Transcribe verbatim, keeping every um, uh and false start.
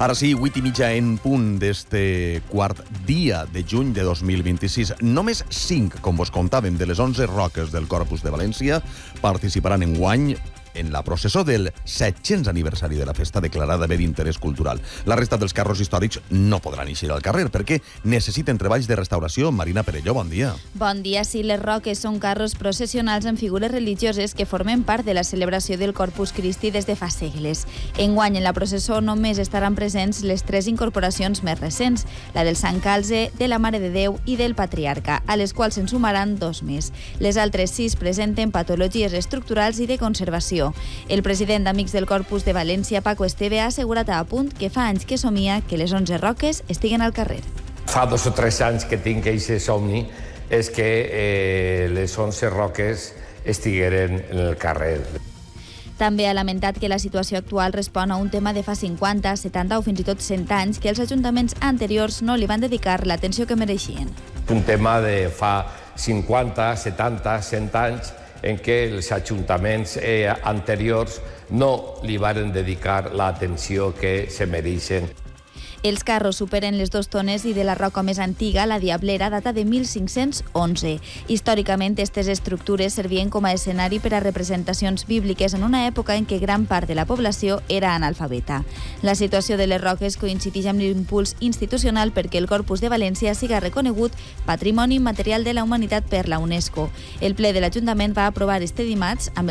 Ara sí, vuit i mitja en punt d'este quart dia de juny de dos mil vint-i-sis. Només cinc, com vos contàvem, de les onze roques del Corpus de València participaran enguany en la processó del set-cents aniversari de la festa declarada bé d'interès cultural. La resta dels carros històrics no podran eixir al carrer perquè necessiten treballs de restauració. Marina Perelló, bon dia. Bon dia. Sí, les roques són carros processionals amb figures religioses que formen part de la celebració del Corpus Christi des de fa segles. Enguany, en la processó només estaran presents les tres incorporacions més recents, la del Sant Calze, de la Mare de Déu i del Patriarca, a les quals se'n sumaran dos més. Les altres sis presenten patologies estructurals i de conservació. El president d'Amics del Corpus de València, Paco Esteve, ha assegurat a Apunt que fa anys que somia que les onze roques estiguen al carrer. Fa dos o tres anys que tinc aquest somni és que eh, les onze roques estigueren en el carrer. També ha lamentat que la situació actual respon a un tema de fa cinquanta, setanta o fins i tot cent anys que els ajuntaments anteriors no li van dedicar l'atenció que mereixien. Un tema de fa cinquanta, setanta, cent anys en què els ajuntaments eh, anteriors no li van dedicar l'atenció que se mereixen. Els carros superen les dues tones i de la roca més antiga, la Diablera, data de mil cinc-cents onze. Històricament, aquestes estructures servien com a escenari per a representacions bíbliques en una època en què gran part de la població era analfabeta. La situació de les roques coincideix amb l'impuls institucional perquè el Corpus de València siga reconegut Patrimoni Immaterial de la Humanitat per la UNESCO. El ple de l'Ajuntament va aprovar este dimarts amb